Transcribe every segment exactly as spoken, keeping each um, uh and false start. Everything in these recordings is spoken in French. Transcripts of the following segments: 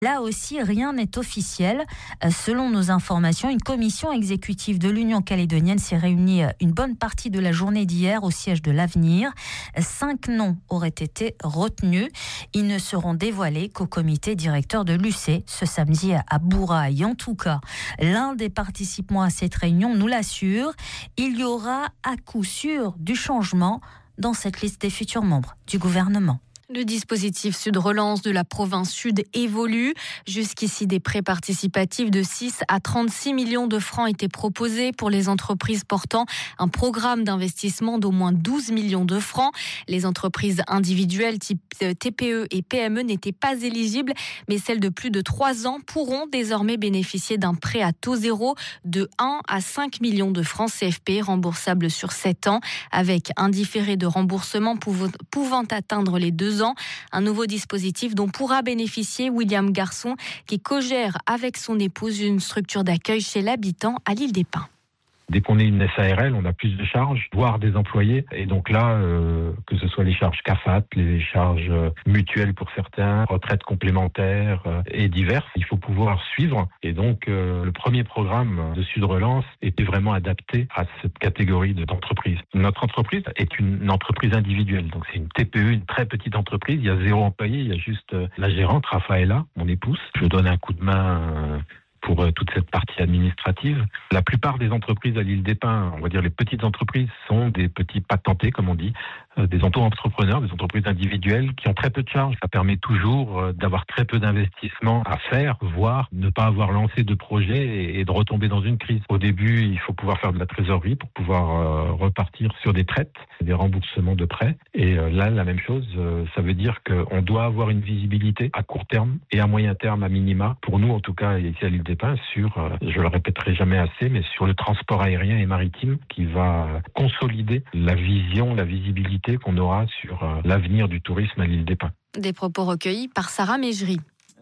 Là aussi, rien n'est officiel. Selon nos informations, une commission exécutive de l'Union calédonienne s'est réunie une bonne partie de la journée d'hier au siège de l'Avenir. Cinq noms auraient été retenus. Ils ne seront dévoilés qu'au comité directeur de l'U C ce samedi à Bourail. En tout cas, l'un des participants à cette réunion nous l'assure, il y aura à coup sûr du changement dans cette liste des futurs membres du gouvernement. Le dispositif Sud Relance de la province Sud évolue. Jusqu'ici, des prêts participatifs de six à trente-six millions de francs étaient proposés pour les entreprises portant un programme d'investissement d'au moins douze millions de francs. Les entreprises individuelles type T P E et P M E n'étaient pas éligibles, mais celles de plus de trois ans pourront désormais bénéficier d'un prêt à taux zéro de un à cinq millions de francs C F P remboursable sur sept ans, avec un différé de remboursement pouvant atteindre les deux ans. Un nouveau dispositif dont pourra bénéficier William Garçon, qui co-gère avec son épouse une structure d'accueil chez l'habitant à l'île des Pins. Dès qu'on est une S A R L, on a plus de charges, voire des employés. Et donc là, euh, que ce soit les charges C A F A T, les charges euh, mutuelles pour certains, retraites complémentaires euh, et diverses, il faut pouvoir suivre. Et donc, euh, le premier programme de Sud Relance était vraiment adapté à cette catégorie d'entreprise. Notre entreprise est une entreprise individuelle. Donc c'est une T P E, une très petite entreprise. Il y a zéro employé, il y a juste euh, la gérante, Raphaëla, mon épouse. Je donne un coup de main euh, pour toute cette partie administrative. La plupart des entreprises à l'île des Pins, on va dire les petites entreprises, sont des petits patentés, comme on dit, euh, des auto-entrepreneurs, des entreprises individuelles qui ont très peu de charges. Ça permet toujours euh, d'avoir très peu d'investissements à faire, voire ne pas avoir lancé de projet et, et de retomber dans une crise. Au début, il faut pouvoir faire de la trésorerie pour pouvoir euh, repartir sur des traites, des remboursements de prêts. Et euh, là, la même chose, euh, ça veut dire qu'on doit avoir une visibilité à court terme et à moyen terme à minima, pour nous en tout cas ici à l'île des Pins, sur, euh, je le répéterai jamais assez, mais sur le transport aérien et maritime qui va consolider la vision, la visibilité qu'on aura sur euh, l'avenir du tourisme à l'île des Pins. Des propos recueillis par Sarah Mejri.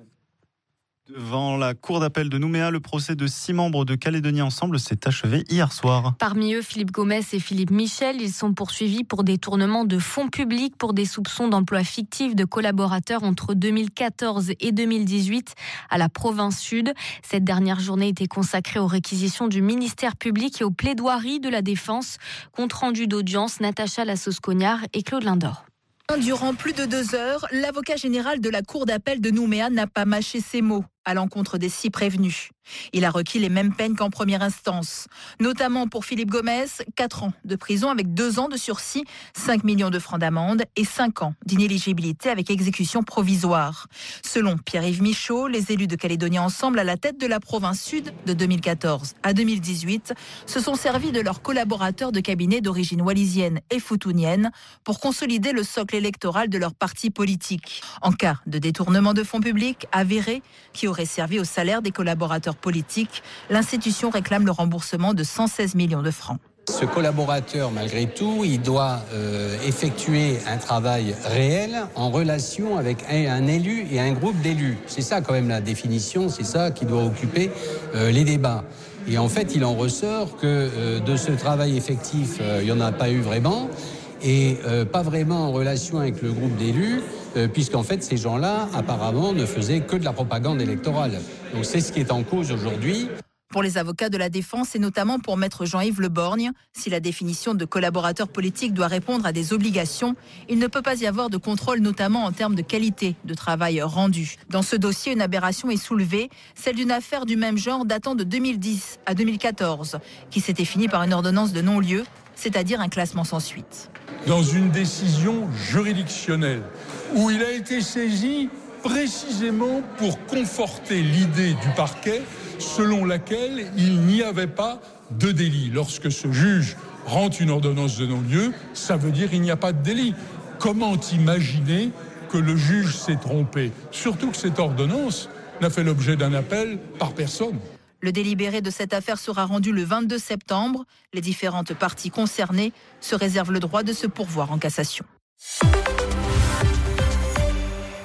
Devant la cour d'appel de Nouméa, le procès de six membres de Calédonie Ensemble s'est achevé hier soir. Parmi eux, Philippe Gomez et Philippe Michel. Ils sont poursuivis pour détournement de fonds publics pour des soupçons d'emploi fictif de collaborateurs entre deux mille quatorze et deux mille dix-huit à la province Sud. Cette dernière journée était consacrée aux réquisitions du ministère public et aux plaidoiries de la défense. Compte rendu d'audience, Natacha Lassos-Cognard et Claude Lindor. Durant plus de deux heures, l'avocat général de la cour d'appel de Nouméa n'a pas mâché ses mots à l'encontre des six prévenus. Il a requis les mêmes peines qu'en première instance, notamment pour Philippe Gomez, quatre ans de prison avec deux ans de sursis, cinq millions de francs d'amende et cinq ans d'inéligibilité avec exécution provisoire. Selon Pierre-Yves Michaud, les élus de Calédonie Ensemble à la tête de la province Sud de deux mille quatorze à deux mille dix-huit se sont servis de leurs collaborateurs de cabinet d'origine wallisienne et foutounienne pour consolider le socle électoral de leur parti politique. En cas de détournement de fonds publics avéré qui aurait servi au salaire des collaborateurs politiques, l'institution réclame le remboursement de cent seize millions de francs. Ce collaborateur, malgré tout, il doit euh, effectuer un travail réel en relation avec un, un élu et un groupe d'élus. C'est ça quand même la définition, c'est ça qui doit occuper euh, les débats. Et en fait, il en ressort que euh, de ce travail effectif, euh, il n'y en a pas eu vraiment, et euh, pas vraiment en relation avec le groupe d'élus, euh, puisqu'en fait, ces gens-là, apparemment, ne faisaient que de la propagande électorale. Donc c'est ce qui est en cause aujourd'hui. Pour les avocats de la défense et notamment pour maître Jean-Yves Le Borgne, si la définition de collaborateur politique doit répondre à des obligations, il ne peut pas y avoir de contrôle, notamment en termes de qualité de travail rendu. Dans ce dossier, une aberration est soulevée, celle d'une affaire du même genre datant de deux mille dix à deux mille quatorze, qui s'était finie par une ordonnance de non-lieu, c'est-à-dire un classement sans suite. Dans une décision juridictionnelle où il a été saisi précisément pour conforter l'idée du parquet selon laquelle il n'y avait pas de délit. Lorsque ce juge rend une ordonnance de non-lieu, ça veut dire qu'il n'y a pas de délit. Comment imaginer que le juge s'est trompé? Surtout que cette ordonnance n'a fait l'objet d'un appel par personne. Le délibéré de cette affaire sera rendu le vingt-deux septembre. Les différentes parties concernées se réservent le droit de se pourvoir en cassation.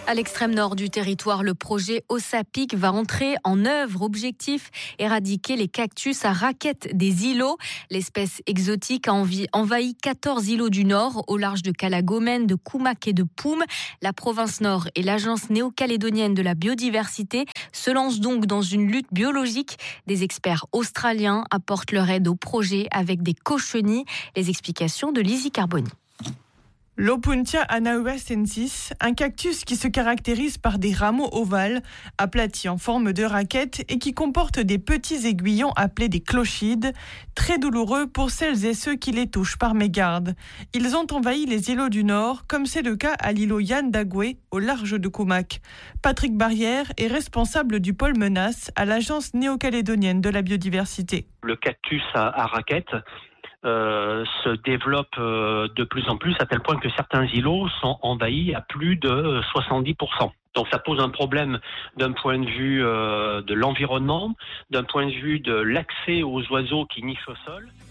À l'extrême nord du territoire, le projet Osapic va entrer en œuvre. Objectif, éradiquer les cactus à raquettes des îlots. L'espèce exotique a envahi quatorze îlots du nord, au large de Calagomène, de Koumak et de Poum. La province Nord et l'Agence néo-calédonienne de la biodiversité se lancent donc dans une lutte biologique. Des experts australiens apportent leur aide au projet avec des cochenilles. Les explications de Lizzie Carboni. L'Opuntia anahuacensis, un cactus qui se caractérise par des rameaux ovales, aplatis en forme de raquette et qui comporte des petits aiguillons appelés des clochides, très douloureux pour celles et ceux qui les touchent par mégarde. Ils ont envahi les îlots du Nord, comme c'est le cas à l'îlot Yann d'Agoué, au large de Koumak. Patrick Barrière est responsable du pôle menace à l'Agence néo-calédonienne de la biodiversité. Le cactus à, à raquette Euh, se développe euh, de plus en plus à tel point que certains îlots sont envahis à plus de soixante-dix pour cent. Donc ça pose un problème d'un point de vue euh, de l'environnement, d'un point de vue de l'accès aux oiseaux qui nichent au sol.